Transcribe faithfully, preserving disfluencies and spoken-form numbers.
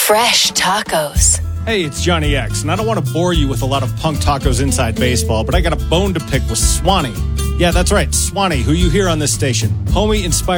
fresh tacos. Hey, it's Johnny X, and I don't want to bore you with a lot of punk tacos inside baseball, but I got a bone to pick with Swanee. Yeah, that's right, Swanee, who you hear on this station. Homie inspired